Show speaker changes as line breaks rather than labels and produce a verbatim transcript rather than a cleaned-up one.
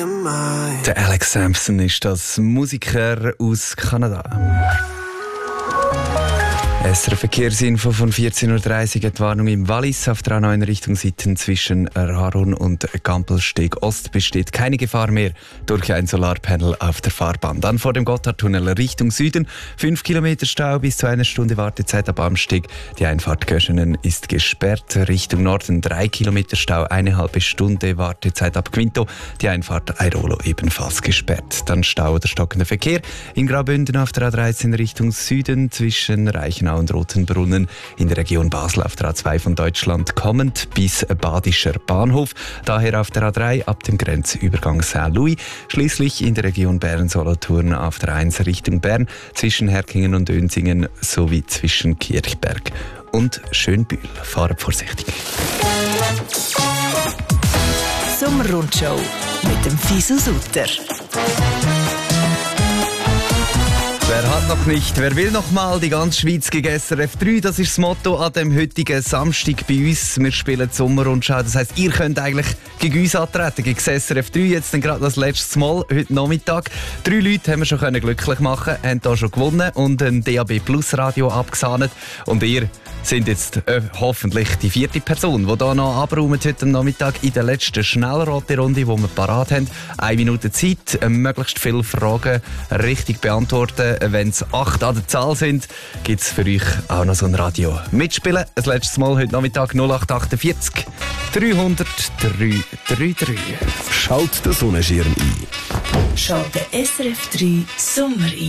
Der Alex Sampson ist das Musiker aus Kanada. S R F-Verkehrsinfo von vierzehn Uhr dreißig, die Warnung im Wallis auf der A neun Richtung Sitten zwischen Raron und Gampelsteg Ost besteht keine Gefahr mehr durch ein Solarpanel auf der Fahrbahn. Dann vor dem Gotthardtunnel Richtung Süden fünf Kilometer Stau bis zu einer Stunde Wartezeit ab Amsteg. Die Einfahrt Göschenen ist gesperrt. Richtung Norden drei Kilometer Stau, eine halbe Stunde Wartezeit ab Quinto. Die Einfahrt Airolo ebenfalls gesperrt. Dann Stau oder stockender Verkehr in Graubünden auf der A dreizehn Richtung Süden zwischen Reichenau und Rotenbrunnen, in der Region Basel auf der A zwei von Deutschland kommend bis Badischer Bahnhof, daher auf der A drei ab dem Grenzübergang Saint-Louis, schließlich in der Region Bern-Solothurn auf der eins Richtung Bern zwischen Herkingen und Önsingen sowie zwischen Kirchberg und Schönbühl. Fahrt vorsichtig.
Sommerrundschau mit dem Fisu Sutter.
Wer hat noch nicht, wer will noch mal die ganze Schweiz gegen S R F drei? Das ist das Motto an dem heutigen Samstag bei uns. Wir spielen die Sommerrundschau. Das heisst, ihr könnt eigentlich gegen uns antreten, gegen das S R F drei. Jetzt dann gerade das letzte Mal, heute Nachmittag. Drei Leute haben wir schon können glücklich machen, haben hier schon gewonnen und ein D A B Plus Radio abgesahnet. Und ihr sind jetzt äh, hoffentlich die vierte Person, die hier noch abräumt heute Nachmittag in der letzten Schnellraterunde, die wir parat haben. Eine Minute Zeit, äh, möglichst viele Fragen richtig beantworten. Wenn es acht an der Zahl sind, gibt es für euch auch noch so ein Radio mitspielen. Das letzte Mal heute Nachmittag null acht achtundvierzig dreihundert dreihundertdreiunddreißig.
Schalt den Sonnenschirm ein.
Schalt den S R F drei Sommer ein.